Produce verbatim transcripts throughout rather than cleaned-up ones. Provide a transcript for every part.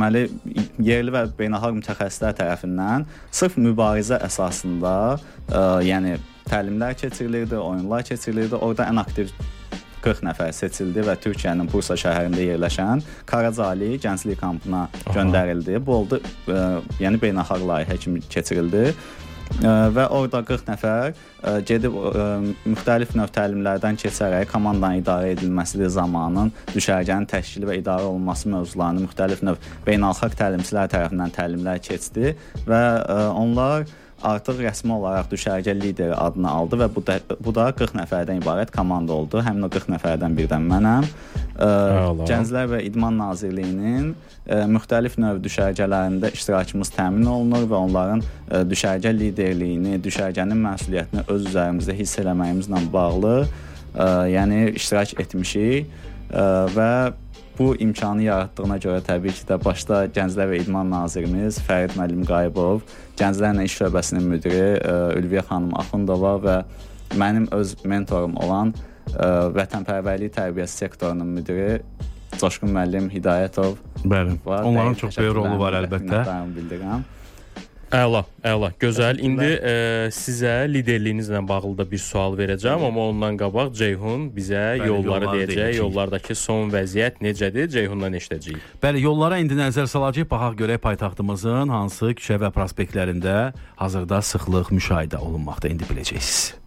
deməli yerli və beynəlxalq mütəxəssislər tərəfindən sırf mübarizə əsasında ə, yəni təlimlər keçirilirdi, oyunlar keçirilirdi. Orada ən aktiv qırx nəfər seçildi və Türkiyənin Bursa şəhərində yerləşən Karacali gənclik kampına Aha. göndərildi. Bu oldu, ə, yəni beynəlxalq layihə kimi keçirildi. Ə, və orada qırx nəfər ə, gedib ə, müxtəlif növ təlimlərdən keçərək komandanın idarə edilməsi zamanının düşərgənin təşkili və idarə olunması mövzularını müxtəlif növ beynəlxalq təlimçilər tərəfindən təlimlər keçdi və ə, onlar artıq rəsmi olaraq düşərgə lideri adını aldı və bu da, bu da qırx nəfərdən ibarət komanda oldu. Həmin o qırx nəfərdən birdən mənəm. Ə, Gənclər və İdman Nazirliyinin ə, müxtəlif növ düşərgələrində iştirakımız təmin olunur və onların ə, düşərgə liderliyini, düşərgənin məsuliyyətini öz üzərimizdə hiss eləməyimizlə bağlı ə, yəni iştirak etmişik ə, və bu imkanı yaratdığına görə təbii ki də başda Gənclər və İdman Nazirimiz Fərid müəllim Qayıbov, Gənclərlə İş şöbəsinin müdiri Ülviyə xanım Axundova və mənim öz mentorum olan ə, vətənpərvərlik tərbiyəsi sektorunun müdiri Coşqun müəllim Hidayətov. Bəli, onların çox böyük rolu var əlbəttə. Bildirəm. Əla, əla, gözəl. İndi e, sizə liderliyinizlə bağlı da bir sual verəcəm, amma ondan qabaq Ceyhun bizə Bəli, yolları deyəcək, deyəcək. Yollardakı son vəziyyət necədir? Ceyhundan eşidəcəyik. Bəli, yollara indi nəzər salacağıq. Baxaq görək paytaxtımızın hansı küçə və prospektlərində hazırda sıxlıq müşahidə olunmaqda, indi biləcəksiniz.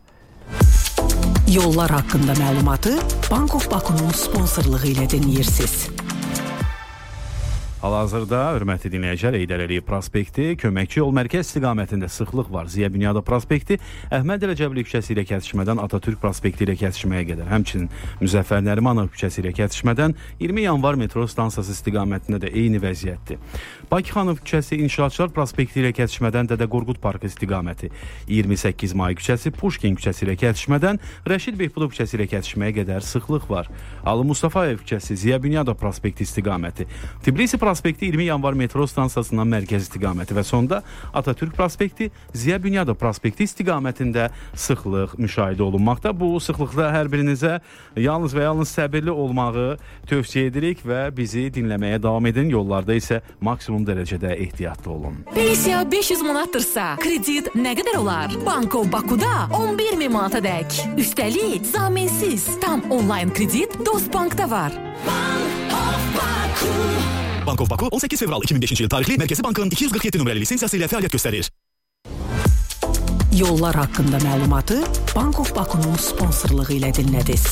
Yollar haqqında məlumatı Bank of Baku'nun sponsorluğu ilə dinləyirsiniz. Hal-hazırda, hörmətli dinləyicilər, Heydər Əliyev prospekti, köməkçi yol mərkəz istiqamətində sıxlıq var. Ziya Bünyadov prospekti, Əhməd Rəcəbli küçəsi ilə kəsişmədən Atatürk prospekti ilə kəsişməyə qədər. Həmçinin Müzəffər Nərimanov küçəsi ilə kəsişmədən iyirmi yanvar metro stansiyası istiqamətində də eyni vəziyyətdir. Bakıxanov küçəsi İnşaatçılar prospekti ilə kəsişmədən Dədə Qorqud parkı istiqaməti. iyirmi səkkiz may küçəsi Puşkin küçəsi ilə kəsişmədən Rəşid Behbudov küçəsi ilə kəsişməyə qədər sıxlıq var. Ali Mustafayev küçəsi, Ziya Bünyadov prospekti istiqaməti. Tbilisi prospekti iyirmi yanvar metro stansiyasından mərkəz istiqaməti və sonda Atatürk prospekti, Ziya Bünyadov prospekti istiqamətində sıxlıq müşahidə olunmaqda. Bu sıxlıqda hər birinizə yalnız və yalnız səbirli olmağı tövsiyə edirik və bizi dinləməyə davam edin. Yollarda isə maksimum dərəcədə ehtiyatlı olun. Pensiya beş yüz manatdırsa, kredit nə qədər olar? Bank of Baku'da on bir min manata dək. Üstəlik, zaminsiz, tam onlayn kredit Dostbank'da var. Bank of Baku. Bank of Baku on səkkiz fevral iki min beşinci il tarixli Mərkəzi Bankın iki yüz qırx yeddi nömrəli lisensiyası ilə fəaliyyət göstərir. Yollar haqqında məlumatı Bank of Baku'nun sponsorluğu ilə dinlədiniz.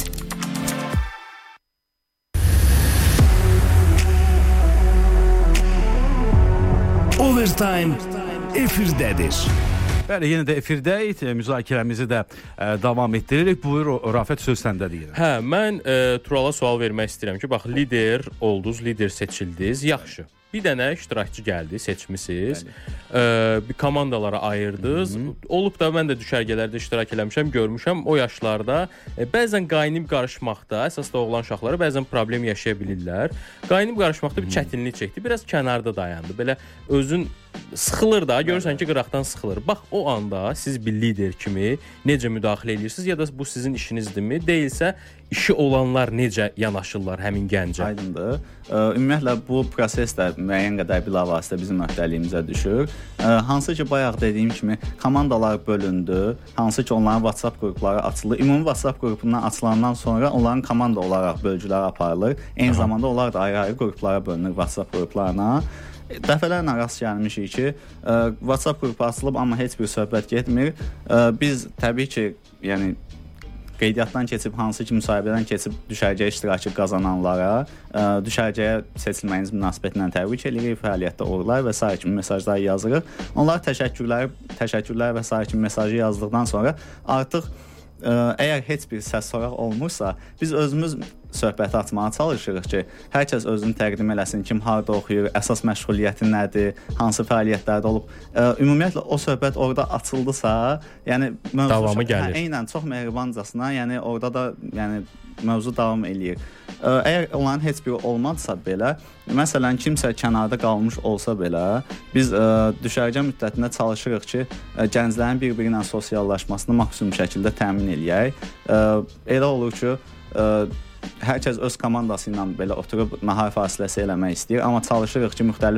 Overtime efirdədir. Bəli, yenə də efirdəyik, müzakirəmizi də ə, davam etdiririk. Buyur, Rafət, söz səndə deyirəm. Hə, mən ə, Turala sual vermək istəyirəm ki, bax, lider oldunuz, lider seçildiniz, yaxşı. Bir dənə iştirakçı gəldi, seçmisiniz, ə, bir komandalara ayırdınız. Hı -hı. Olub da mən də düşərgələrdə iştirak eləmişəm, görmüşəm. O yaşlarda ə, bəzən qaynib qarışmaqda, əsasda oğlan uşaqları bəzən problem yaşaya bilirlər. Qaynib qarışmaqda bir çətinlik çəkdi, biraz kənarda dayandı. Belə özün sıxılır da, görürsən ki, qıraqdan sıxılır. Bax, o anda siz bir lider kimi necə müdaxilə edirsiniz ya da bu sizin işinizdirmi? Deyilsə, işi olanlar necə yanaşırlar həmin gəncə? Aydındır. Ümumiyyətlə, bu proses də müəyyən qədər bilavasitə bizim öhdəliyimizə düşür. Hansı ki, bayaq dediyim kimi, komandalar bölündü, hansı ki, onların WhatsApp qrupları açıldı. Ümumi WhatsApp qrupundan açılandan sonra onların komanda olaraq bölgülər aparılır. Eyni Aha. zamanda onlar da ayrı-ayrı qruplara bölünür WhatsApp qruplarına. Dəfələrlə rast gəlmişik ki, ə, WhatsApp qrupu açılıb, amma heç bir söhbət getmir. Ə, biz təbii ki, yəni qeydiyyatdan keçib, hansı ki, müsahibədən keçib düşərgə iştirakı qazananlara ə, düşərgəyə seçilməyiniz münasibətlə təbrik edirik, fəaliyyətdə uğurlar və sair kimi mesajlar yazırıq. Onlar təşəkkürlər, təşəkkürlər və sair kimi mesajı yazdıqdan sonra artıq ə, əgər heç bir səs soraq olmursa, biz özümüz söhbəti açmağa çalışırıq ki, hər kəs özünü təqdim eləsin, kim harda oxuyur, əsas məşğuliyyəti nədir, hansı fəaliyyətlərdə olub. Ə, ümumiyyətlə, o söhbət orada açıldısa, yəni mövzu davamı gəlir. Hə, eynən, çox mehribancasına, yəni orada da yəni mövzu davam eləyir. Ə, əgər onların heç biri olmadısa belə, məsələn, kimsə kənarda qalmış olsa belə, biz ə, düşərgə müddətində çalışırıq ki, ə, gənclərin bir-biri ilə sosiallaşmasını maksimum şəkildə təmin eləyək. Ə, elə olur ki, ə, hər kəs öz komandası ilə belə oturub nahar fasiləsi eləmək istəyir, amma çalışırıq ki, müxtəlif